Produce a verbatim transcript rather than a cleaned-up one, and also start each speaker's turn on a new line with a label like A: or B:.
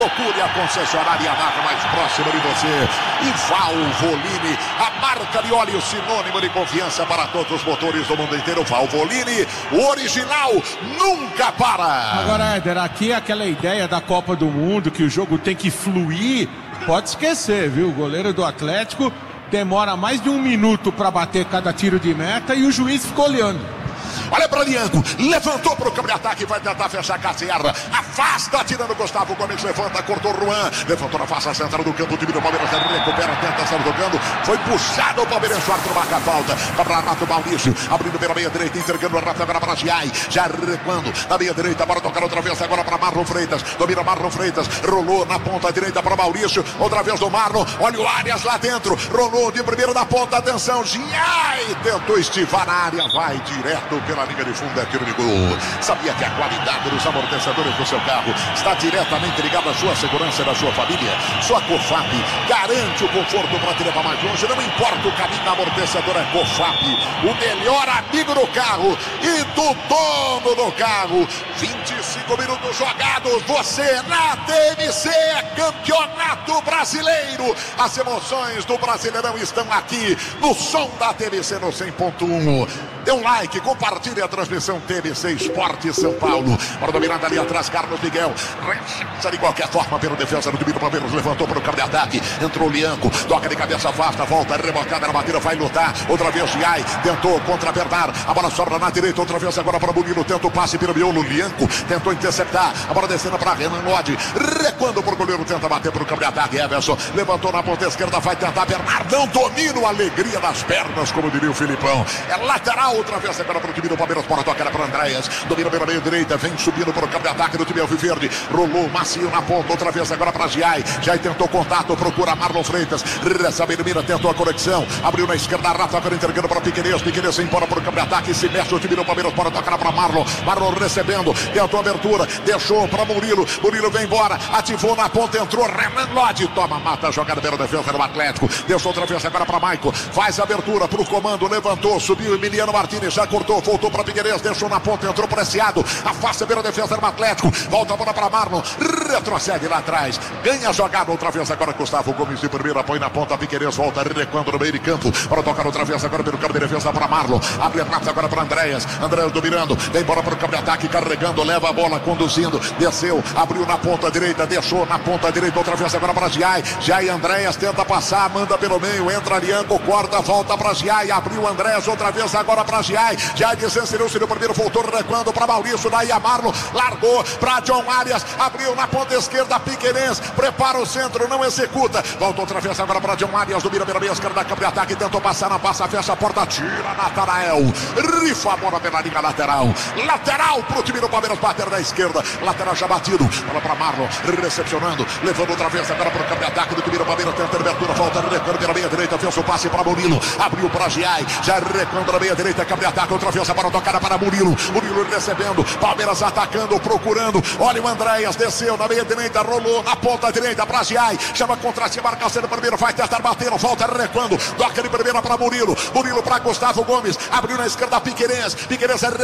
A: Procure a concessionária Yamaha mais próxima de você. E Valvoline, a marca de óleo sinônimo de confiança para todos os motores do mundo inteiro. Valvoline, o original nunca para.
B: Agora, Éder, aqui é aquela ideia da Copa do Mundo que o jogo tem que fluir. Pode esquecer, viu? O goleiro do Atlético demora mais de um minuto para bater cada tiro de meta e o juiz ficou olhando.
A: Olha para Lianco, levantou para o campo de ataque, vai tentar fechar a Cassiarra, afasta, tirando Gustavo Gomes, levanta, cortou Juan, levantou na face central do campo, o time do Palmeiras recupera, tenta, sair tocando, foi puxado o Palmeiras, o árbitro marca a falta, para Renato Maurício, abrindo pela meia direita, entregando o Renato agora para Giai, já recuando, na meia direita, bora tocar outra vez agora para Marlon Freitas, domina Marlon Freitas, rolou na ponta direita para Maurício, outra vez do Marlon, olha o Arias lá dentro, rolou de primeiro na ponta, atenção, Giai, tentou estivar na área, vai direto pela linha de fundo, é tiro de gol. Sabia que a qualidade dos amortecedores do seu carro está diretamente ligada à sua segurança e da sua família? Sua Cofap garante o conforto para te levar mais longe. Não importa o caminho, a amortecedora é Cofap, o melhor amigo do carro e do dono do carro. vinte e cinco minutos jogados, você na T M C, Campeonato Brasileiro. As emoções do Brasileirão estão aqui no som da T M C no cem ponto um. Dê um like, compartilhe a transmissão T M C Esporte São Paulo. Bora dominada ali atrás, Carlos Miguel. Rechaça de qualquer forma pelo defesa do time do Palmeiras. Levantou para o campo de ataque. Entrou o Lianco. Toca de cabeça afasta. Volta rebocada na batida. Vai lutar. Outra vez Giai. Tentou contra Bernard. A bola sobra na direita. Outra vez agora para Bonino. Tenta o passe pelo miolo. Lianco tentou interceptar. A bola descendo para Renan Lodi. Recuando para o goleiro. Tenta bater para o campo de ataque. Everson levantou na ponta esquerda. Vai tentar Bernard. Não domina. Alegria das pernas, como diria o Filipão. É lateral. Outra vez agora para o time do Palmeiras, para tocar para Andréas, domina pela meia direita, vem subindo para o campo de ataque do time Alviverde, rolou macio na ponta, outra vez agora para Giai, Giai tentou contato, procura Marlon Freitas, recebe no mira, tentou a conexão, abriu na esquerda, Rafa agora entregando para Piqueires, Piqueires se embora para o campo de ataque, se mexe o time do Palmeiras, para tocar para Marlon, Marlon recebendo, tentou a abertura, deixou para Murilo, Murilo vem embora, ativou na ponta, entrou, Renan Lodi, toma, mata a jogada pela defesa do Atlético, deixou outra vez agora para Maico, faz a abertura para o comando, levantou, subiu Emiliano Martínez, já cortou, voltou para Piqueires, deixou na ponta, entrou preciado, afasta pela defesa do Atlético, volta a bola para Marlon, retrocede lá atrás, ganha a jogada outra vez agora Gustavo Gomes de primeira, põe na ponta, Piqueires volta recuando no meio de campo, para tocar outra vez agora pelo campo de defesa para Marlon, abre a mata agora para Andréas, Andréas dominando, vem embora para o campo de ataque, carregando, leva a bola, conduzindo, desceu, abriu na ponta direita, deixou na ponta direita outra vez agora para Giai, Giai Andréas tenta passar, manda pelo meio, entra Lianco, corta, volta para Giai, abriu Andréas outra vez agora para Giai, Giai desencerou-se no primeiro, voltou recuando para Maurício, daí a Marlon, largou para John Arias, abriu na ponta esquerda, Piqueires, prepara o centro, não executa, voltou outra vez agora para John Arias, domina pela meia esquerda, campo de ataque, tentou passar na passa, fecha a porta, tira Natanael, rifa a bola pela linha lateral, lateral pro time do Palmeiras, bater na esquerda, lateral já batido, bola para Marlon, recepcionando, levando outra vez agora para o campo de ataque do time do Palmeiras, tenta abertura, volta recuando pela meia direita, fez o passe para Murilo, abriu para Giai, já recuando na meia direita, campo de ataque, outra vez para tocada para Murilo, Murilo recebendo, Palmeiras atacando, procurando, olha o Andréas, desceu na meia direita, rolou na ponta direita para Giai, chama contra si, marcação do primeiro, vai tentar bater, volta recuando, toca de primeira para Murilo, Murilo para Gustavo Gomes, abriu na esquerda Piqueires, Piqueires